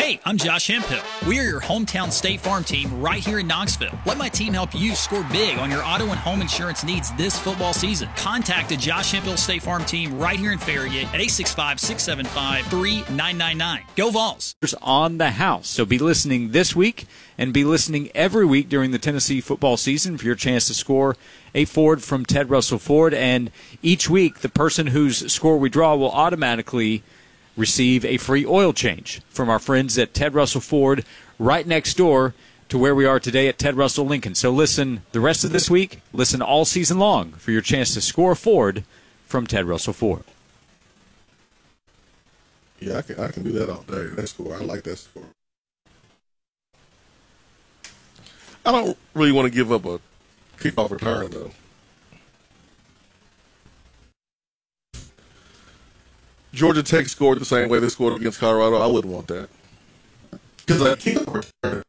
Hey, I'm Josh Hemphill. We are your hometown State Farm team right here in Knoxville. Let my team help you score big on your auto and home insurance needs this football season. Contact the Josh Hemphill State Farm team right here in Farragut at 865-675-3999. Go Vols! On the house. So be listening this week and be listening every week during the Tennessee football season for your chance to score a Ford from Ted Russell Ford. And each week, the person whose score we draw will automatically receive a free oil change from our friends at Ted Russell Ford right next door to where we are today at Ted Russell Lincoln. So listen the rest of this week, listen all season long for your chance to score a Ford from Ted Russell Ford. Yeah, I can do that all day. That's cool. I like that score. I don't really want to give up a kickoff return, though. Georgia Tech scored the same way they scored against Colorado. I wouldn't want that. Because a kickoff return,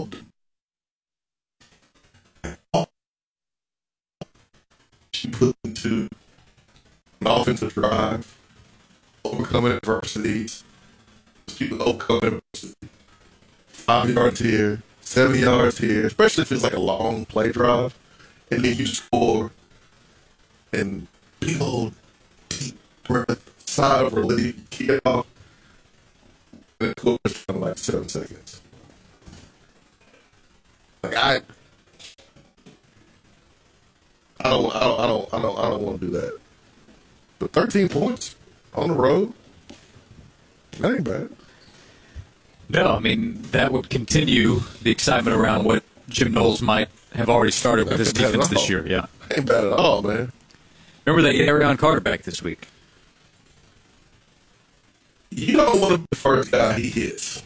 you put into an offensive drive, overcoming adversities, people overcoming adversity. 5 yards here, 7 yards here, especially if it's like a long play drive, and then you score, and big old deep breath, sigh of relief, kick off, and it goes in like 7 seconds. Like I don't want to do that. But 13 points on the road, that ain't bad. No, I mean, that would continue the excitement around what Jim Knowles might have already started with his defense this year. Yeah, ain't bad at all, man. Remember they get Arion Carter back this week. You don't want to be the first guy he hits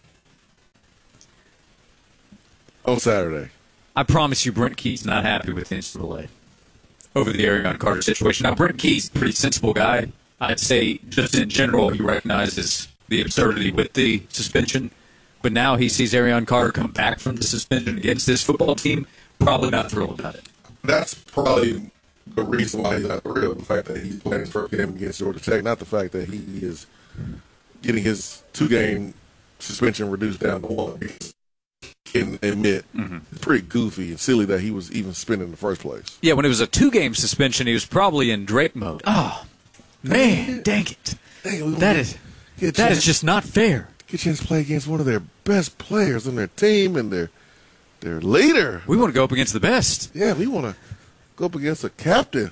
on Saturday. I promise you Brent Key's not happy with the instant delay over the Arion Carter situation. Now, Brent Key's a pretty sensible guy. I'd say just in general he recognizes the absurdity with the suspension. But now he sees Arion Carter come back from the suspension against this football team. Probably not thrilled about it. That's probably the reason why he's not thrilled. The fact that he's playing for him against Georgia Tech, not the fact that he is getting his 2-game suspension reduced down to 1. Can admit it's pretty goofy and silly that he was even suspended in the first place. Yeah, when it was a 2-game suspension, he was probably in Drake mode. Oh, man, dang it. That is just not fair. Get a chance to play against one of their best players on their team and their leader. We want to go up against the best. Yeah, we want to go up against a captain.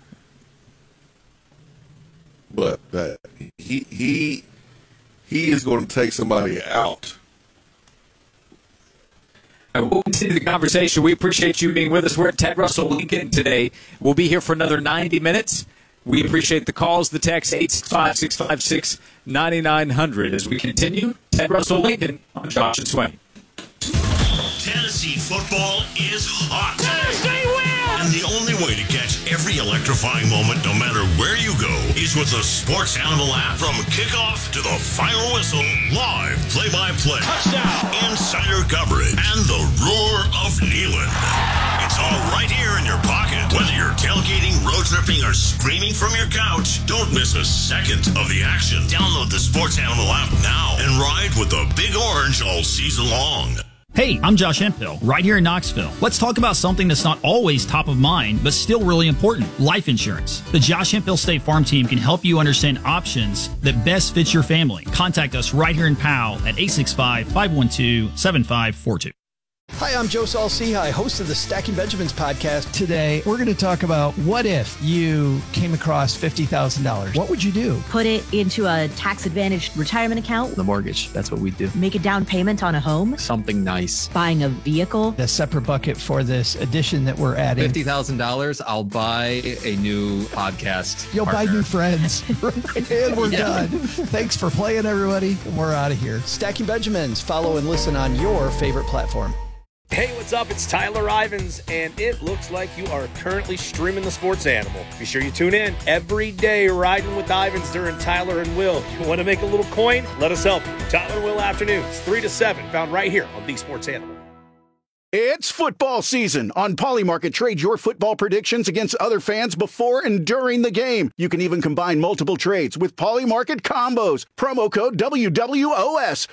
But he is going to take somebody out. We'll continue the conversation. We appreciate you being with us. We're at Ted Russell Lincoln today. We'll be here for another 90 minutes. We appreciate the calls, the text, 865-656-9900. As we continue, Ted Russell Lincoln on Josh and Swain. Tennessee football is hot. Tennessee wins! And the only way to catch every electrifying moment, no matter where you go, is with the Sports Animal app. From kickoff to the final whistle, live play-by-play, touchdown, insider coverage, and the roar of Neyland. It's all right here in your pocket. Whether you're tailgating, road tripping, or screaming from your couch, don't miss a second of the action. Download the Sports Animal app now and ride with the Big Orange all season long. Hey, I'm Josh Hemphill, right here in Knoxville. Let's talk about something that's not always top of mind, but still really important, life insurance. The Josh Hemphill State Farm team can help you understand options that best fit your family. Contact us right here in Powell at 865-512-7542. Hi, I'm Joe Saul-Sehy, host of the Stacking Benjamins podcast. Today, we're going to talk about what if you came across $50,000? What would you do? Put it into a tax-advantaged retirement account. The mortgage, that's what we do. Make a down payment on a home. Something nice. Buying a vehicle. A separate bucket for this addition that we're adding. $50,000, I'll buy a new podcast. You'll partner. buy new friends. And we're done. Thanks for playing, everybody. And we're out of here. Stacking Benjamins. Follow and listen on your favorite platform. Hey, what's up? It's Tyler Ivins, and it looks like you are currently streaming the Sports Animal. Be sure you tune in every day, riding with Ivins during Tyler and Will. You want to make a little coin? Let us help you. Tyler and Will afternoons, 3 to 7, found right here on the Sports Animal. It's football season. On Polymarket, trade your football predictions against other fans before and during the game. You can even combine multiple trades with Polymarket combos. Promo code WWOS.